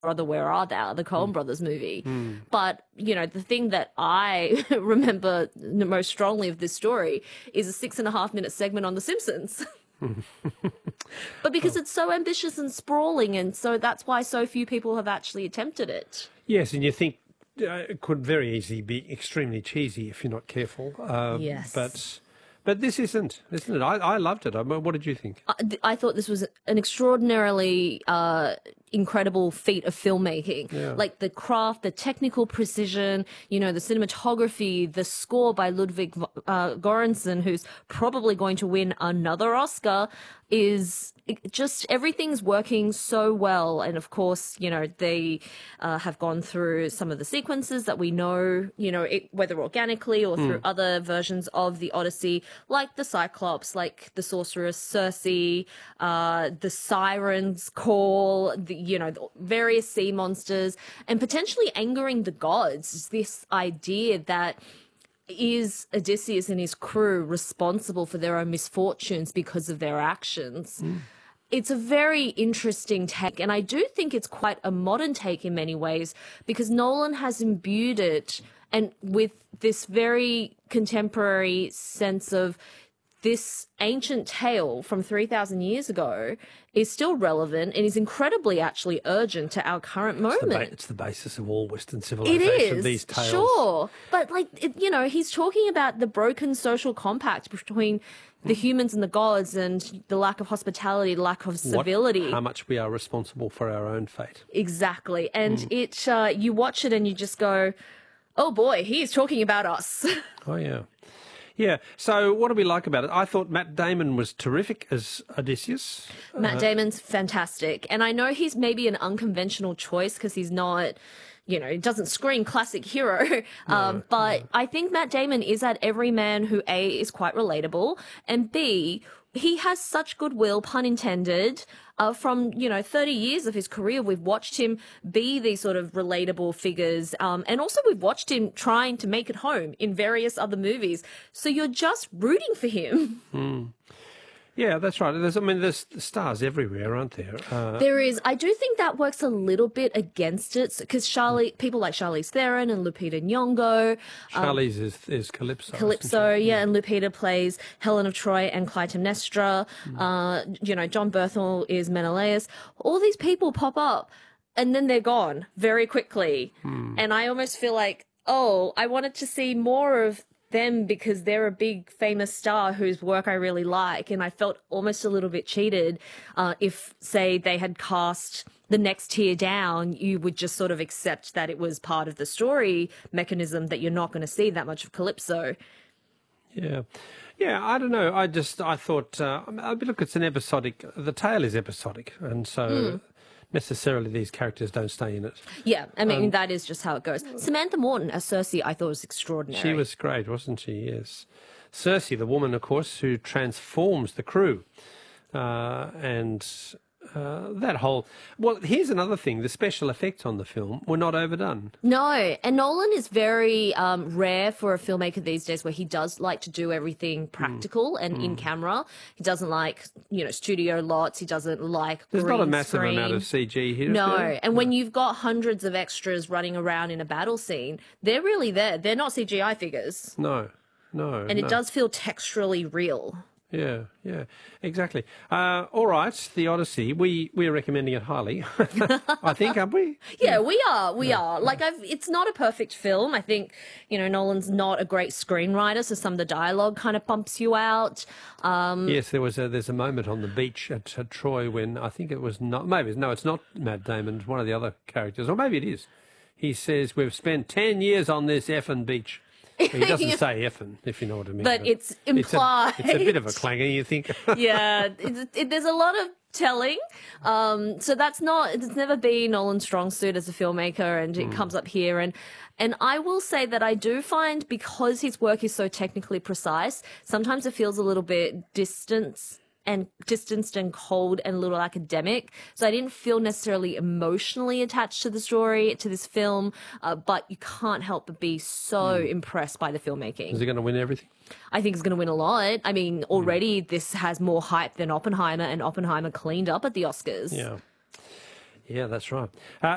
Brother, Where Art Thou, the Coen Brothers movie. But, you know, the thing that I remember the most strongly of this story is a 6.5-minute segment on The Simpsons. But because it's so ambitious and sprawling, and so that's why so few people have actually attempted it. Yes, and you think it could very easily be extremely cheesy if you're not careful. Yes. But this isn't it? I loved it. What did you think? I thought this was an extraordinarily incredible feat of filmmaking. Yeah. Like the craft, the technical precision, you know, the cinematography, the score by Ludwig Göransson, who's probably going to win another Oscar, is just everything's working so well. And of course, you know, they have gone through some of the sequences that we know, you know, whether organically or through other versions of the Odyssey, like the Cyclops, like the sorceress Circe, the sirens call, you know, the various sea monsters, and potentially angering the gods. This idea that is Odysseus and his crew responsible for their own misfortunes because of their actions? It's a very interesting take, and I do think it's quite a modern take in many ways, because Nolan has imbued it and with this very contemporary sense of this ancient tale from 3,000 years ago is still relevant and is incredibly actually urgent to our current moment. It's the basis of all Western civilization. It is, these tales. sure. But, like, you know, he's talking about the broken social compact between the humans and the gods, and the lack of hospitality, the lack of civility. How much we are responsible for our own fate. Exactly. And it, you watch it and you just go, oh boy, he's talking about us. Oh, yeah. Yeah, so what do we like about it? I thought Matt Damon was terrific as Odysseus. Matt Damon's fantastic. And I know he's maybe an unconventional choice because he's not, you know, doesn't scream classic hero. But I think Matt Damon is that everyman who A, is quite relatable, and B, he has such goodwill, pun intended, from, you know, 30 years of his career. We've watched him be these sort of relatable figures. And also we've watched him trying to make it home in various other movies. So you're just rooting for him. Yeah, that's right. There's stars everywhere, aren't there? There is. I do think that works a little bit against it, because people like Charlize Theron and Lupita Nyong'o. Charlize is Calypso. Calypso, yeah, and Lupita plays Helen of Troy and Clytemnestra. You know, John Berthel is Menelaus. All these people pop up, and then they're gone very quickly. And I almost feel like, oh, I wanted to see more of them because they're a big famous star whose work I really like, and I felt almost a little bit cheated if, say, they had cast the next tier down. You would just sort of accept that it was part of the story mechanism that you're not going to see that much of Calypso. Yeah, I don't know. I thought, look, it's an episodic. The tale is episodic, and so necessarily these characters don't stay in it. Yeah, I mean, that is just how it goes. Samantha Morton as Circe, I thought was extraordinary. She was great, wasn't she? Yes. Circe, the woman, of course, who transforms the crew. That whole... Well, here's another thing. The special effects on the film were not overdone. No, and Nolan is very rare for a filmmaker these days where he does like to do everything practical and in camera. He doesn't like, you know, studio lots. He doesn't like There's green not a massive screen. amount of CG here. No, and when you've got hundreds of extras running around in a battle scene, they're really there. They're not CGI figures. No. And it does feel texturally real. Yeah, exactly. All right, The Odyssey. We're recommending it highly. I think, aren't we? Yeah, we are. Like, it's not a perfect film. I think, you know, Nolan's not a great screenwriter, so some of the dialogue kind of pumps you out. Yes, there's a moment on the beach at Troy when I think it was it's not Matt Damon, it's one of the other characters, or maybe it is. He says, "We've spent 10 years on this effing beach." He doesn't say effing, if you know what I mean. But it's implied. It's a bit of a clanger, you think. Yeah, there's a lot of telling. So it's never been Nolan's strong suit as a filmmaker, and it comes up here. And I will say that I do find, because his work is so technically precise, sometimes it feels a little bit distanced and cold and a little academic. So I didn't feel necessarily emotionally attached to the story, to this film, but you can't help but be so impressed by the filmmaking. Is he going to win everything? I think he's going to win a lot. I mean, already this has more hype than Oppenheimer, and Oppenheimer cleaned up at the Oscars. Yeah, that's right.